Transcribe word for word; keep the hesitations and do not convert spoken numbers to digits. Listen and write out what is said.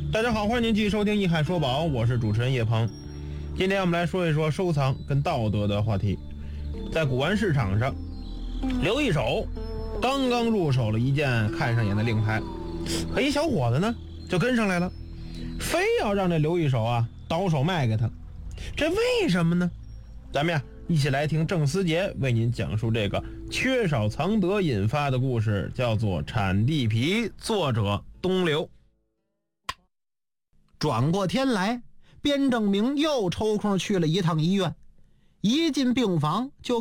大家好，欢迎您继续收听一海说宝，我是主持人叶鹏。今天我们来说一说收藏跟道德的话题。在古玩市场上，刘一手刚刚入手了一件看上眼的令牌，可一小伙子呢就跟上来了，非要让这刘一手啊倒手卖给他。这为什么呢？咱们呀一起来听郑思杰为您讲述这个缺少藏德引发的故事，叫做产地皮，作者东流。 转过天来，边正明又抽空去了一趟医院，一进病房就